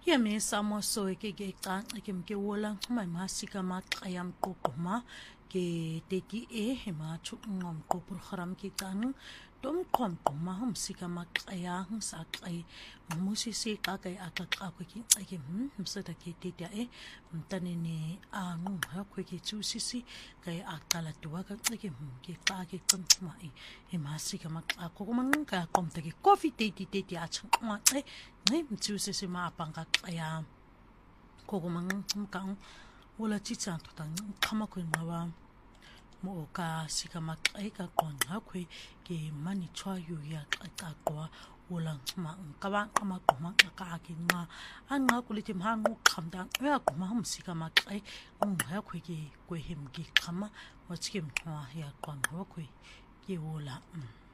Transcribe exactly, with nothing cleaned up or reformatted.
Here me samo so ke ke ca ke mke wola ma masika ma qayam qoqoma ke teki e hema chu ngom qo program ke tang tom qom qoma hum sika ma qaya sa qai musi se ka kai akaka ko ki ke hm msada ke teta e mtane ne a ngu ha ko ke chu sisi kai akala tuwa ka ke hm ke ka ke qom e hema sika ma qa ko ma nga qom te ke coffee teti teti a chu ma e ne mtsu se ma panga qaya ko ko mang kang wala chicha to tang khama ko ngawa mo ka sika ma qai ka kon ha khwe ke mani chwa yu ya ka kwa wala ma ka ba ma ko ma ka ke nga an nga ko le tim ha ngu kham da ya ko ma hum sika ma qai um ha khwe ke ko him ki khama wa chikem thwa ya kon ha khwe ke wala